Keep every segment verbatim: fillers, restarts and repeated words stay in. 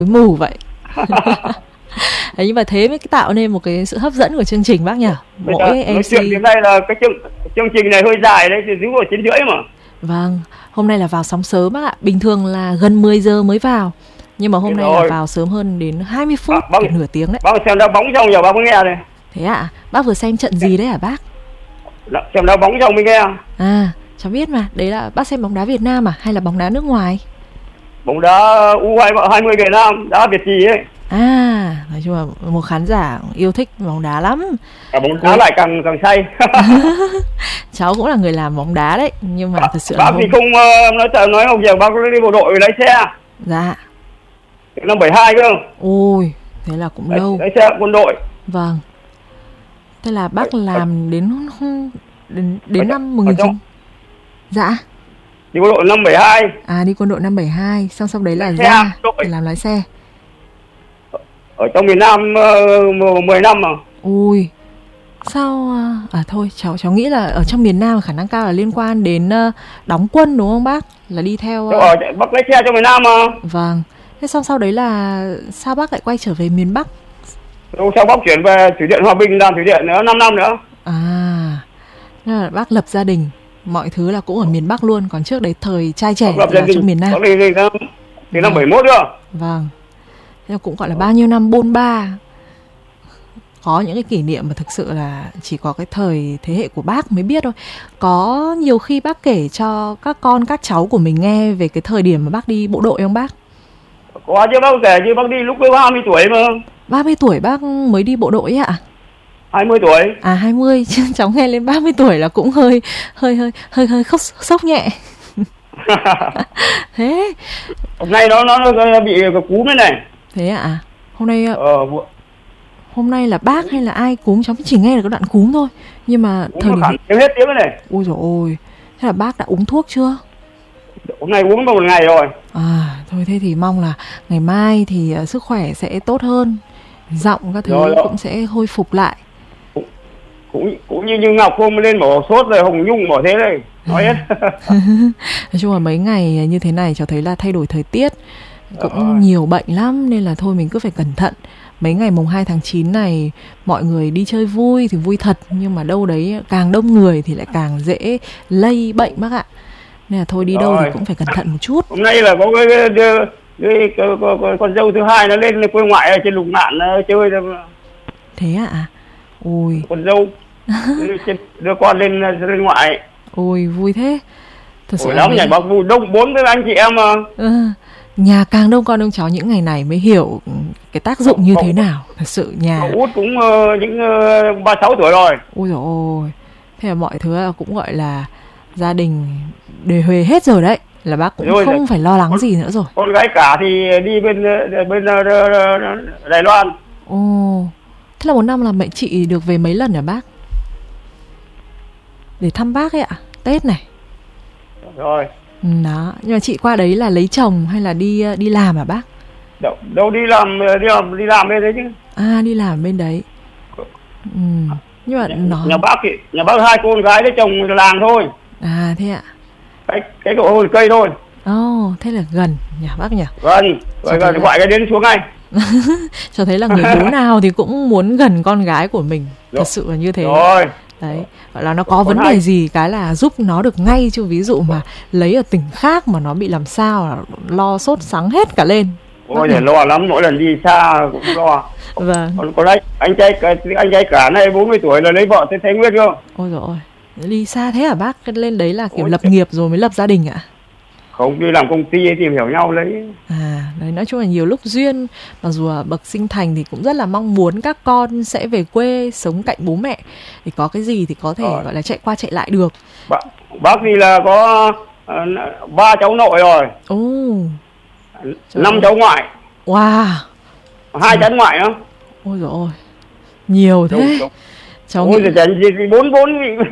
mù vậy. Đấy, nhưng mà thế mới tạo nên một cái sự hấp dẫn của chương trình bác nhỉ. Mỗi em xê nói chuyện đến đây là cái chương, chương trình này hơi dài đấy, thì díu vào chín rưỡi mà. Vâng, hôm nay là vào sóng sớm bác ạ. Bình thường là gần mười giờ mới vào, nhưng mà hôm nay là vào sớm hơn đến hai mươi phút, à, nửa tiếng đấy. Bác xem đá bóng xong giờ bác mới nghe đây. Thế ạ? À? Bác vừa xem trận gì đấy hả bác? Xem đá bóng xong mới nghe. À, cháu biết mà. Đấy là bác xem bóng đá Việt Nam à? Hay là bóng đá nước ngoài? Bóng đá u hai mươi Việt Nam, đá Việt trì ấy. À, nói chung là một khán giả yêu thích bóng đá lắm. À, bóng đá lại càng càng say. Cháu cũng là người làm bóng đá đấy, nhưng mà à, thật sự bác là thì hôm... không nói thật nói hôm giờ bác đi bộ đội lái xe. Dạ. Năm bảy hai cơ. Ôi, thế là cũng lâu. Lái xe quân đội. Vâng. Thế là bác Đấy, làm đến đến đến năm một nghìn chín trăm. Dạ. Đi quân đội năm bảy hai. À, đi quân đội năm bảy hai, xong sau đấy là ra để làm lái xe. Ở trong miền Nam uh, mười năm mà. Ui. Sao à thôi, cháu cháu nghĩ là ở trong miền Nam khả năng cao là liên quan đến uh, đóng quân đúng không bác? Là đi theo uh... ở bác lái xe trong miền Nam mà. Vâng. Thế xong sau đấy là sao bác lại quay trở về miền Bắc? Đâu sau bác chuyển về thủy điện Hòa Bình làm thủy điện nữa năm năm nữa. À. Nên là bác lập gia đình, mọi thứ là cũng ở miền Bắc luôn, còn trước đấy thời trai trẻ lập là trong miền Nam. Đi, đi, đi, đi năm bảy mốt nữa. Vâng. Thế cũng gọi là bao nhiêu năm bôn ba. Có những cái kỷ niệm mà thực sự là chỉ có cái thời thế hệ của bác mới biết thôi. Có nhiều khi bác kể cho các con, các cháu của mình nghe về cái thời điểm mà bác đi bộ đội không bác? Có chứ bác kể chứ, bác đi lúc ba mươi tuổi mà. ba mươi tuổi bác mới đi bộ đội ạ? hai mươi tuổi. À hai mươi, chứ cháu nghe lên ba mươi tuổi là cũng hơi hơi hơi hơi hơi khóc, sốc nhẹ. Thế hôm nay nó nó bị cúm thế này. Thế ạ? À? Hôm nay ờ, hôm nay là bác hay là ai cúm, cháu chỉ nghe được cái đoạn cúm thôi. Nhưng mà cúm thời điểm tiếng hết tiếng thế này. Ôi dồi ôi. Thế là bác đã uống thuốc chưa? Hôm nay uống một ngày rồi. À thôi thế thì mong là ngày mai thì uh, sức khỏe sẽ tốt hơn, giọng các thứ rồi, cũng sẽ hồi phục lại. Cũng cũng, cũng như như Ngọc hôm lên bảo sốt rồi Hồng Nhung bảo thế đây. Nói hết. Nói chung là mấy ngày như thế này cháu thấy là thay đổi thời tiết cũng rồi. Nhiều bệnh lắm nên là thôi mình cứ phải cẩn thận. Mấy ngày mùng hai tháng chín này mọi người đi chơi vui thì vui thật, nhưng mà đâu đấy càng đông người thì lại càng dễ lây bệnh bác ạ. Nên là thôi đi rồi. Đâu thì cũng phải cẩn thận một chút. Hôm nay là có cái, cái, cái, cái, cái, cái con dâu thứ hai nó lên quê ngoại ở trên Lục Ngạn chơi. Thế ạ? À? Ôi. Con dâu đưa con lên lên ngoại. Ôi vui thế. Thật sự lắm nhỉ, bác vui đông bốn với anh chị em mà. Ừ. Nhà càng đông con đông cháu những ngày này mới hiểu cái tác dụng cậu, như cậu, thế nào. Thật sự nhà cậu út cũng uh, những uh, ba mươi sáu tuổi rồi. Ôi dồi ôi. Thế là mọi thứ cũng gọi là gia đình đề huề hết rồi đấy. Là bác cũng rồi, không phải lo lắng con, gì nữa rồi. Con gái cả thì đi bên bên uh, Đài Loan. Ồ. Thế là một năm là mẹ chị được về mấy lần hả bác? Để thăm bác ấy ạ. Tết này. Rồi. Đó, nhưng mà chị qua đấy là lấy chồng hay là đi đi làm hả bác? Đâu, đâu đi làm đi làm đi làm bên đấy chứ. À đi làm bên đấy. Ừ. Nhưng mà nhà, nó nhà bác thì nhà bác hai con gái lấy chồng làng thôi. À thế ạ. Cái cái độ hồi cây thôi. Ồ, oh, thế là gần nhà bác nhỉ? Gần, rồi gần gọi cái đến xuống ngay. Cho thấy là người bố nào thì cũng muốn gần con gái của mình. Rồi. Thật sự là như thế. Rồi. Đấy, gọi là nó có vấn đề gì cái là giúp nó được ngay, chứ ví dụ mà lấy ở tỉnh khác mà nó bị làm sao là lo sốt sắng hết cả lên. Ôi giời, lo lắm, mỗi lần đi xa cũng lo. Vâng. Còn còn anh anh trai anh trai cả này bốn mươi tuổi là lấy vợ thấy thấy Nguyên không? Ôi giời ơi, đi xa thế hả bác? Lên đấy là kiểu Ôi lập trời. Nghiệp rồi mới lập gia đình ạ? À? Không, đi làm công ty tìm hiểu nhau lấy. À, đấy, nói chung là nhiều lúc duyên. Mặc dù bậc sinh thành thì cũng rất là mong muốn các con sẽ về quê sống cạnh bố mẹ, thì có cái gì thì có thể rồi. Gọi là chạy qua chạy lại được. Bác, bác thì là có uh, ba cháu nội rồi. Ồ. Năm cháu ngoại. Wow. Hai cháu ngoại nữa. Ôi dồi ôi, nhiều thế. Đúng, đúng. Cháu ôi nghĩ... gì bốn bốn vị.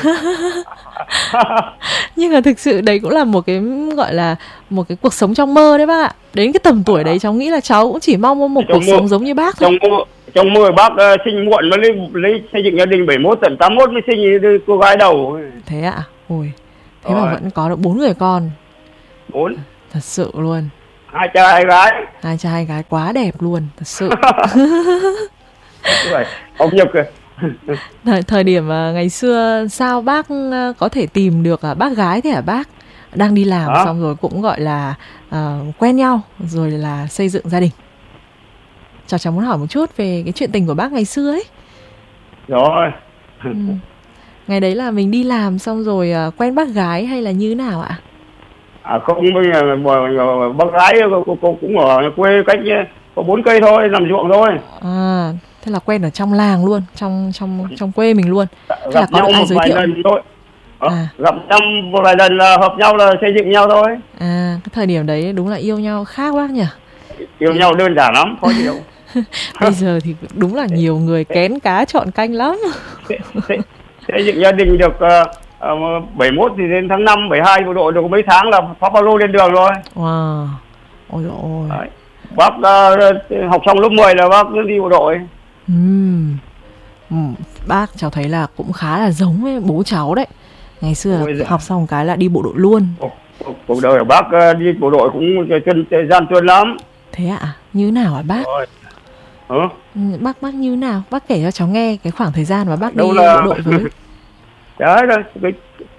Nhưng mà thực sự đấy cũng là một cái gọi là một cái cuộc sống trong mơ đấy bác ạ. Đến cái tầm tuổi đấy cháu nghĩ là cháu cũng chỉ mong một trong cuộc mơ, sống giống như bác thôi. Trong mơ, trong mơ bác uh, sinh muộn mà lấy, lấy xây dựng gia đình bảy mươi mốt tận tám mươi mốt mới sinh cô gái đầu. Thế ạ? Ôi, thế rồi. Mà vẫn có được bốn người con. Bốn. Thật sự luôn. Hai trai hai gái. Hai trai hai gái quá đẹp luôn, thật sự. Ông Nhật kìa. thời, thời điểm uh, ngày xưa sao bác uh, có thể tìm được uh, bác gái thế hả bác? Đang đi làm à? Xong rồi cũng gọi là uh, quen nhau rồi là xây dựng gia đình. Cháu cháu muốn hỏi một chút về cái chuyện tình của bác ngày xưa ấy. Rồi. Ừ. Ngày đấy là mình đi làm xong rồi uh, quen bác gái hay là như nào ạ? À không, bây giờ bác gái cô, cô cũng ở quê cách có bốn cây thôi, làm ruộng thôi. À, thế là quen ở trong làng luôn, trong trong trong quê mình luôn. Thế gặp là có nhau ai một giới vài thiệu? lần thôi. À. Gặp nhau một vài lần là hợp nhau là xây dựng nhau thôi. À, cái thời điểm đấy đúng là yêu nhau khác bác nhỉ? Yêu nhau đơn giản lắm, khó chịu. Bây giờ thì đúng là nhiều người kén cá chọn canh lắm. Xây dựng gia đình được uh, bảy mốt thì đến tháng năm, bảy hai bộ đội được mấy tháng là phát ba lô lên đường rồi. Wow. Ôi dồi ôi. Đấy. Bác uh, học xong lớp mười là bác đi bộ đội. Uhm. Uhm. Bác cháu thấy là cũng khá là giống với bố cháu đấy. Ngày xưa Ôi học xong cái là đi bộ đội luôn. Cuộc đời của bác uh, đi bộ đội cũng chân gian truân lắm. Thế ạ? À? Như nào hả bác? Ừ. Bác bác như nào? Bác kể cho cháu nghe cái khoảng thời gian mà bác Đâu đi là... bộ đội với. Đấy rồi, cái...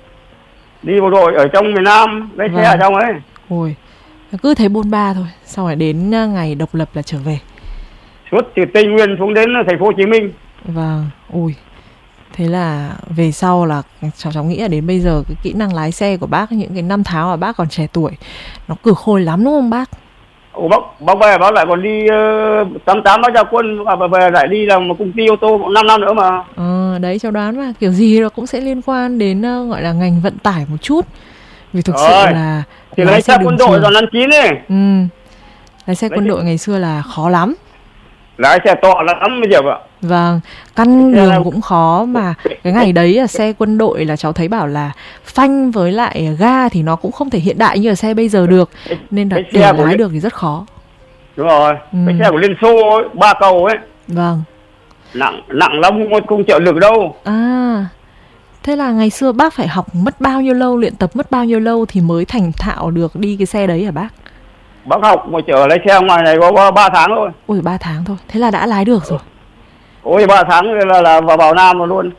đi bộ đội ở trong miền Nam, lấy vâng. xe ở trong ấy. Ôi, cứ thấy bôn ba thôi, xong rồi đến ngày độc lập là trở về. Suốt từ Tây Nguyên xuống đến thành phố Hồ Chí Minh. Vâng, ui. Thế là về sau là cháu cháu nghĩ là đến bây giờ cái kỹ năng lái xe của bác, những cái năm tháng mà bác còn trẻ tuổi, nó cực khôi lắm đúng không bác? Ồ, bác, bác về bác lại còn đi uh, tám tám bác ra quân và về lại đi làm một công ty ô tô năm năm nữa mà. Ờ, đấy cháu đoán mà kiểu gì nó cũng sẽ liên quan đến uh, gọi là ngành vận tải một chút. Vì thực rồi. sự là thì lái xe quân đội rồi năm chín ấy. Ừ. Lái xe lái quân xe... đội ngày xưa là khó lắm. Lái xe to lắm bây giờ ạ. Vâng, căn đường là... cũng khó mà cái ngày đấy là xe quân đội là cháu thấy bảo là phanh với lại ga thì nó cũng không thể hiện đại như là xe bây giờ được, nên là để lái Liên... được thì rất khó. Đúng rồi, ừ. Cái xe của Liên Xô ấy, ba cầu ấy. Vâng. Nặng nặng lắm, không, không chịu được đâu. À, thế là ngày xưa bác phải học mất bao nhiêu lâu, luyện tập mất bao nhiêu lâu thì mới thành thạo được đi cái xe đấy hả bác? Bác học mà chở lái xe ngoài này có ba tháng thôi. Ôi ba tháng thôi, thế là đã lái được rồi. Ôi ba tháng là, là vào Bảo Nam rồi luôn.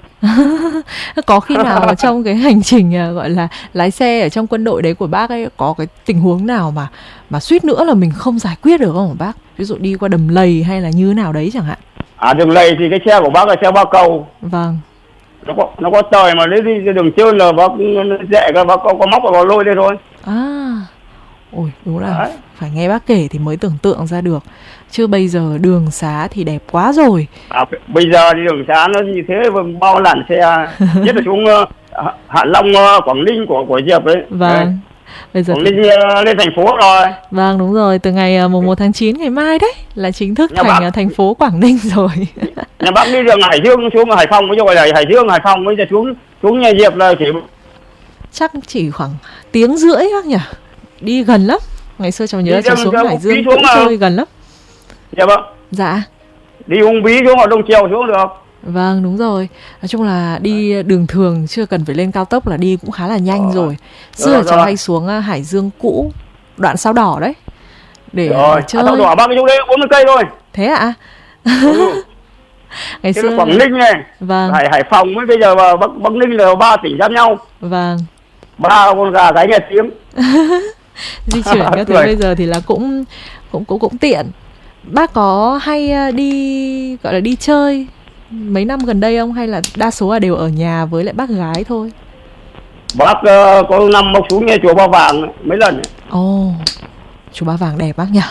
Có khi nào trong cái hành trình gọi là lái xe ở trong quân đội đấy của bác ấy có cái tình huống nào mà mà suýt nữa là mình không giải quyết được không hả bác? Ví dụ đi qua đầm lầy hay là như nào đấy chẳng hạn. À đường lầy thì cái xe của bác là xe ba cầu. Vâng. Nó có nó có tời mà nếu đi đường trơn là bác dễ cái bác có, có móc vào lôi đây thôi. À. Ôi đúng là đấy. Phải nghe bác kể thì mới tưởng tượng ra được. Chứ bây giờ đường xá thì đẹp quá rồi. À, bây giờ thì đường xá nó như thế, bao làn xe. Nhất là xuống uh, Hạ Long, uh, Quảng Ninh của của Diệp ấy. Vâng. Đấy. Bây giờ Quảng Ninh uh, lên thành phố rồi. Vâng đúng rồi, từ ngày uh, mùng một tháng chín ngày mai đấy là chính thức nhà thành bác... thành phố Quảng Ninh rồi. Nhà bác đi đường Hải Dương xuống Hải Phòng, bây giờ gọi là Hải Dương, Hải Phòng bây giờ xuống xuống nhà Diệp là chỉ chắc chỉ khoảng tiếng rưỡi bác nhỉ. Đi gần lắm. Ngày xưa cháu nhớ là cháu xuống Hải Dương cũng chơi gần lắm. Dạ vâng. Dạ. Đi Uông Bí xuống, họ Đông Triều xuống được. Vâng đúng rồi. Nói chung là đi đường thường, chưa cần phải lên cao tốc là đi cũng khá là nhanh rồi, rồi. Xưa rồi, cháu rồi. hay xuống Hải Dương cũ, đoạn Sao Đỏ đấy, để rồi. chơi. À, Sao Đỏ bác cái chỗ đấy bốn mươi cây thôi. Thế ạ? À? Ừ. Ngày thế xưa Quảng Ninh này, vâng. Hải Hải Phòng với bây giờ Bắc Bắc Ninh là ba tỉnh giáp nhau. Vâng. Ba con gà gáy nghe tiếng. Di chuyển các thứ bây giờ thì là cũng cũng cũng cũng tiện. Bác có hay đi gọi là đi chơi mấy năm gần đây không, hay là đa số là đều ở nhà với lại bác gái thôi? Bác uh, có năm bác xuống nghe chùa Ba Vàng mấy lần. Ồ, oh, chùa Ba Vàng đẹp bác nhỉ.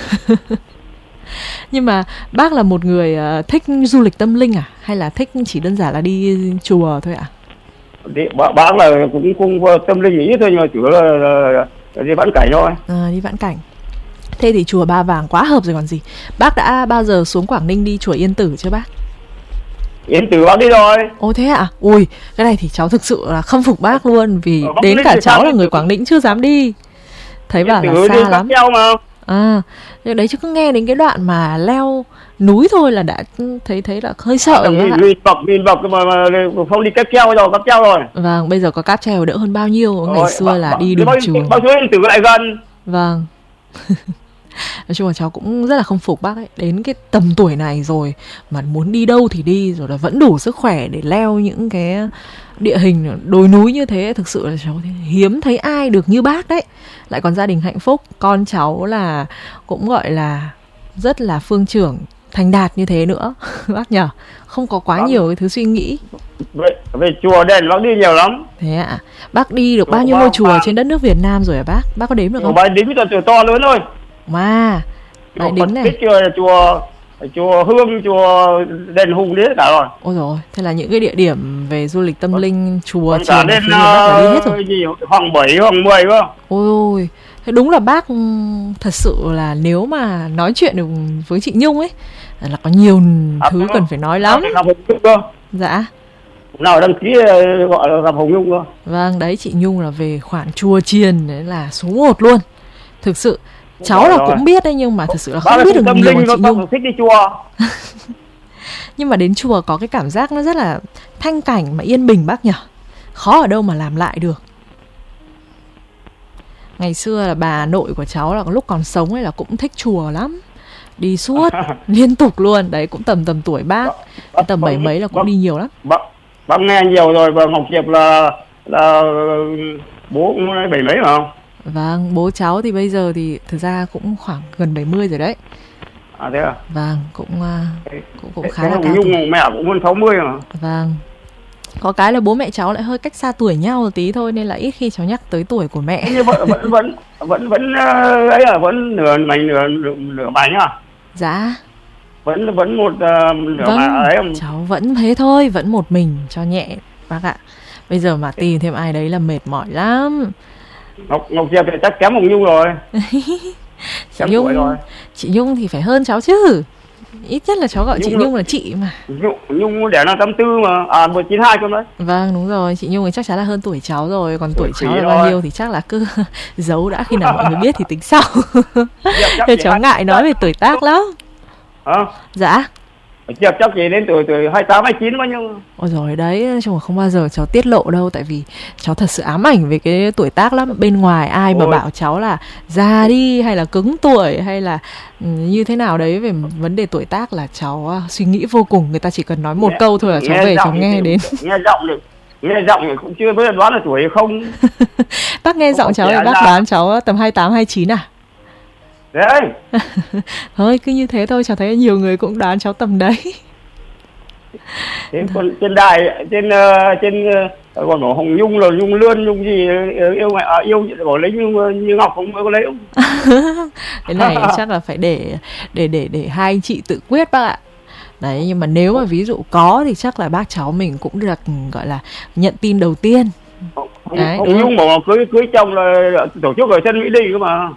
Nhưng mà bác là một người uh, thích du lịch tâm linh à, hay là thích chỉ đơn giản là đi chùa thôi ạ? À? Đi, bác, bác là cũng cũng tâm linh ý thôi, nhưng mà chủ yếu là, là, là đi vãn cảnh thôi. À, đi vãn cảnh. Thế thì chùa Ba Vàng quá hợp rồi còn gì. Bác đã bao giờ xuống Quảng Ninh đi chùa Yên Tử chưa bác? Yên Tử bác đi rồi. Ồ thế ạ? À? Ui, cái này thì cháu thực sự là khâm phục bác luôn. Vì ờ, đến cả cháu là người Quảng Ninh chưa dám đi. Thấy bảo là xa lắm mà. À, đấy chứ cứ nghe đến cái đoạn mà leo núi thôi là đã thấy thấy là hơi sợ à, rồi. Nghìn bậc, nghìn bậc mà, mà không đi cáp treo rồi, cáp treo rồi. Vâng, bây giờ có cáp treo đỡ hơn bao nhiêu. Ngày rồi, xưa là đi đường trường. trường. Bao nhiêu Yên Tử lại gần. Vâng. Nói chung là cháu cũng rất là không phục bác ấy. Đến cái tầm tuổi này rồi mà muốn đi đâu thì đi, rồi là vẫn đủ sức khỏe để leo những cái địa hình đồi núi như thế. Thực sự là cháu hiếm thấy ai được như bác đấy. Lại còn gia đình hạnh phúc, con cháu là cũng gọi là rất là phương trưởng, thành đạt như thế nữa. Bác nhờ, không có quá bác, nhiều cái thứ suy nghĩ. Về, về chùa đền bác đi nhiều lắm. Thế ạ? À? Bác đi được bao nhiêu ngôi chùa trên đất nước Việt Nam rồi hả bác? Bác có đếm được không? Bác đếm toàn chùa to lớn thôi. Mà lại đến này chùa, chùa chùa Hương, chùa Đền Hùng đấy cả rồi. Ôi rồi, thế là những cái địa điểm về du lịch tâm linh, chùa chiền lên uh, đi hết rồi. Gì, Hoàng bảy, Hoàng mười cơ. Ôi, thế đúng là bác thật sự là nếu mà nói chuyện được với chị Nhung ấy là có nhiều à, thứ cần phải nói lắm. Dạ. Nào đăng ký gọi là gặp Hồng Nhung cơ. Vâng, đấy chị Nhung là về khoản chùa chiền đấy là số một luôn. Thực sự cháu rồi là rồi. Cũng biết đấy, nhưng mà thực sự là không biết được nhiều mà chị Nhung thích đi chùa. Nhưng mà đến chùa có cái cảm giác nó rất là thanh cảnh mà yên bình bác nhỉ. Khó ở đâu mà làm lại được. Ngày xưa là bà nội của cháu là lúc còn sống ấy là cũng thích chùa lắm, đi suốt liên tục luôn. Đấy cũng tầm tầm tuổi bác, tầm bảy mấy là cũng đi nhiều lắm. Bác, bác nghe nhiều rồi. Và Ngọc Diệp là là bố cũng bảy mấy phải không? Vâng, bố cháu thì bây giờ thì thực ra cũng khoảng gần bảy mươi rồi đấy. À thế à? Vâng, cũng cũng, cũng khá thế là cao Nhung, tuổi. Mẹ cũng hơn sáu mươi mà. Vâng. Có cái là bố mẹ cháu lại hơi cách xa tuổi nhau một tí thôi, nên là ít khi cháu nhắc tới tuổi của mẹ. Nhưng vẫn vẫn vẫn vẫn vẫn ấy là vẫn nửa mảnh nửa nửa, nửa mảnh à? Dạ. Vẫn vẫn một uh, nửa vâng, mảnh ấy không? Cháu vẫn thế thôi, vẫn một mình cho nhẹ bác ạ. Bây giờ mà tìm thêm ai đấy là mệt mỏi lắm. Ngọc Ngọc Diệp thì chắc kém Hồng Nhung rồi. Chị Nhung rồi. Chị Nhung thì phải hơn cháu chứ. Ít nhất là cháu gọi Nhung chị Nhung là chị mà. Nhung, Nhung đẻ năm tám tư mà. À một chín hai cơ đấy. Vâng đúng rồi, chị Nhung ấy chắc chắn là hơn tuổi cháu rồi. Còn tuổi cháu là bao rồi. nhiêu thì chắc là cứ giấu đã, khi nào mọi người biết thì tính sau. Thế cháu ngại nói về tuổi tác lắm. Hả? Dạ. Chắc chắc gì đến tuổi tuổi hai tám hai chín bao nhiêu. Ôi rồi đấy, chung là không bao giờ cháu tiết lộ đâu. Tại vì cháu thật sự ám ảnh về cái tuổi tác lắm. Bên ngoài ai Ôi. mà bảo cháu là già đi hay là cứng tuổi hay là như thế nào đấy về vấn đề tuổi tác là cháu uh, suy nghĩ vô cùng. Người ta chỉ cần nói một nghe, câu thôi là cháu về cháu nghe đến. Nghe giọng được, nghe giọng thì cũng chưa biết đoán là tuổi hay không. Bác nghe giọng cháu thì bác đoán cháu tầm hai tám hai chín à? Đấy. Thôi cứ như thế thôi, cháu thấy nhiều người cũng đoán cháu tầm đấy. Trên, trên đài trên uh, trên uh, còn bảo Hồng Nhung là Nhung Lươn Nhung gì yêu mẹ à, yêu bảo lấy Nhung như Ngọc không có lấy không? Cái này chắc là phải để để để để hai anh chị tự quyết bác ạ. Đấy, nhưng mà nếu mà ví dụ có thì chắc là bác cháu mình cũng được gọi là nhận tin đầu tiên. Hồng, Hồng Nhung bảo cưới cưới chồng là tổ chức ở sân Mỹ Đình cơ mà.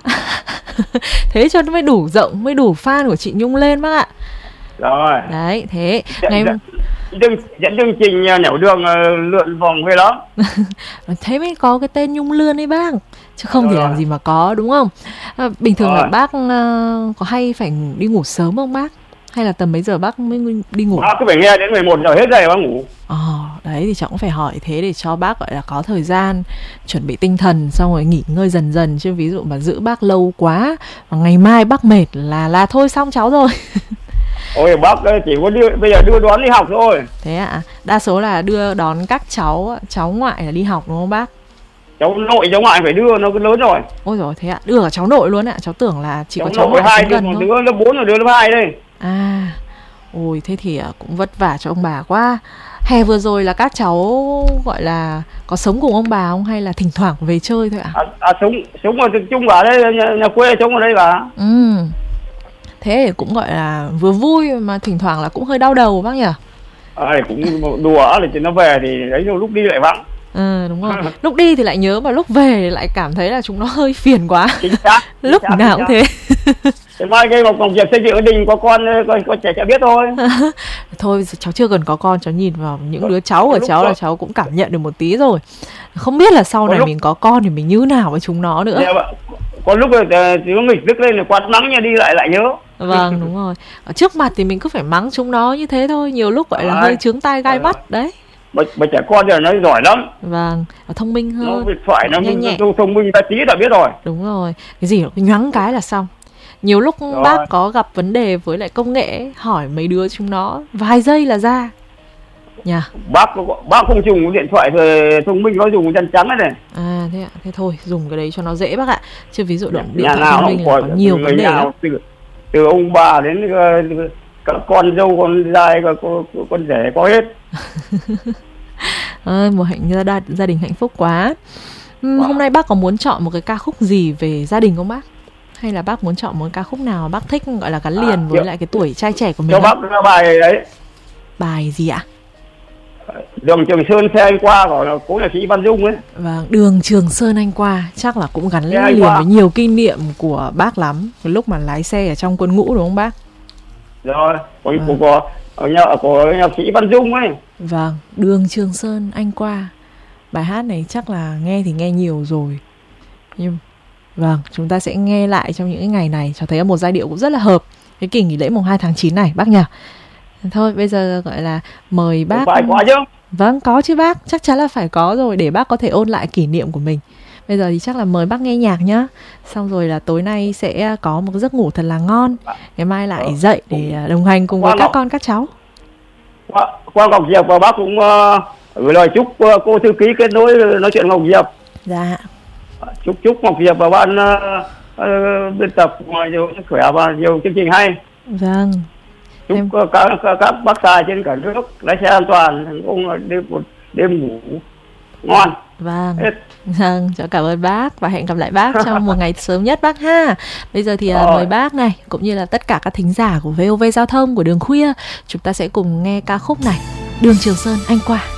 Thế cho nó mới đủ rộng, mới đủ fan của chị Nhung lên bác ạ. Rồi. Đấy, thế dẫn, ngày dẫn, dẫn, dẫn chương trình nẻo đường uh, lượn vòng hay lắm. Thế mới có cái tên Nhung Lươn ấy bác. Chứ không rồi. Thì làm gì mà có, đúng không? À, bình thường rồi. Là bác uh, có hay phải đi ngủ sớm không bác? Hay là tầm mấy giờ bác mới đi ngủ? Bác cứ phải nghe đến mười một giờ hết giờ bác ngủ. Ờ, đấy thì cháu cũng phải hỏi thế để cho bác gọi là có thời gian chuẩn bị tinh thần, xong rồi nghỉ ngơi dần dần. Chứ ví dụ mà giữ bác lâu quá và ngày mai bác mệt là là thôi xong cháu rồi. Ôi bác chỉ có đưa, bây giờ đưa đón đi học thôi. Thế ạ, à? Đa số là đưa đón các cháu, cháu ngoại là đi học đúng không bác? Cháu nội cháu ngoại phải đưa, nó lớn rồi. Ôi rồi thế ạ, à? Đưa cả cháu nội luôn ạ, à? Cháu tưởng là chỉ cháu có cháu ngoại hai gần thôi. Đứa lớp bốn rồi đứa lớp hai đây. À, ôi thế thì cũng vất vả cho ông bà quá. Hè vừa rồi là các cháu gọi là có sống cùng ông bà không hay là thỉnh thoảng về chơi thôi ạ? À, à sống, sống ở chung ở đây, nhà, nhà quê sống ở đây cả. Ừ. Thế thì cũng gọi là vừa vui mà thỉnh thoảng là cũng hơi đau đầu bác nhỉ? À, cũng đùa thì nó về thì đấy lúc đi lại vắng. Ừ đúng rồi. Lúc đi thì lại nhớ mà lúc về lại cảm thấy là chúng nó hơi phiền quá. Chính xác. Chính lúc xác, nào cũng thế. Thế mai cái Ngọc Diệp xây dựng gia đình có con có, có trẻ sẽ biết thôi. Thôi cháu chưa cần có con, cháu nhìn vào những đứa cháu của cháu là cháu cũng cảm nhận được một tí rồi. Không biết là sau có này lúc... mình có con thì mình như nào với chúng nó nữa. Có lúc chúng nghịch tức lên là quát mắng nha, đi lại lại nhớ. Vâng đúng rồi. Ở trước mặt thì mình cứ phải mắng chúng nó như thế thôi. Nhiều lúc gọi là hơi chướng tai gai mắt đấy. mà, mà trẻ con giờ nó giỏi lắm. Vâng, thông minh hơn. Nó việc thoại nó nhanh nhẹn. thông minh ta tí đã biết rồi. Đúng rồi, cái gì nó cứ nhoáng cái là xong. Nhiều lúc rồi. Bác có gặp vấn đề với lại công nghệ, hỏi mấy đứa chúng nó vài giây là ra. Nhà. Bác bác không dùng điện thoại về thông minh, có dùng chân trắng này. À thế ạ, thế thôi dùng cái đấy cho nó dễ bác ạ. Chứ ví dụ điện nhà thoại thông minh là có nhiều vấn đề lắm. Từ, từ ông bà đến uh, các con dâu, con trai, con, con rể có hết. À, một hạnh gia, gia đình hạnh phúc quá. uhm, wow. Hôm nay bác có muốn chọn một cái ca khúc gì về gia đình không bác? Hay là bác muốn chọn một ca khúc nào bác thích gọi là gắn liền à, với lại cái tuổi trai trẻ của mình? Cho bác ra bài đấy. Bài gì ạ? Đường Trường Sơn xe anh qua của cố nhạc sĩ Văn Dung ấy. Vâng, Đường Trường Sơn anh qua chắc là cũng gắn liền với nhiều kỷ niệm của bác lắm, cái lúc mà lái xe ở trong quân ngũ đúng không bác? Rồi, của vâng. của, của, của, của nhạc sĩ Văn Dung ấy. Vâng, Đường Trường Sơn anh qua. Bài hát này chắc là nghe thì nghe nhiều rồi. Nhưng vâng, chúng ta sẽ nghe lại trong những ngày này, cho thấy một giai điệu cũng rất là hợp cái kỳ nghỉ lễ mùng hai tháng chín này bác nhỉ. Thôi bây giờ gọi là mời bác. Phải có chứ. Vâng, có chứ bác, chắc chắn là phải có rồi, để bác có thể ôn lại kỷ niệm của mình. Bây giờ thì chắc là mời bác nghe nhạc nhá. Xong rồi là tối nay sẽ có một giấc ngủ thật là ngon. Ngày mai lại dậy để đồng hành cùng với các con các cháu. Qua, qua Ngọc Diệp và bác cũng uh, gửi lời chúc uh, cô thư ký kết nối nói chuyện Ngọc Diệp. Dạ. Chúc chúc Ngọc Diệp và ban uh, uh, biên tập nhiều sức khỏe và nhiều chương trình hay. Vâng. Chúc em... các, các, các bác tài trên cả nước lái xe an toàn, ông đêm một đêm ngủ ngon. Vâng. Vâng, cháu cảm ơn bác và hẹn gặp lại bác trong một ngày sớm nhất bác ha. Bây giờ thì uh, mời bác này cũng như là tất cả các thính giả của vê o vê Giao thông của Đường Khuya, chúng ta sẽ cùng nghe ca khúc này, Đường Trường Sơn anh qua.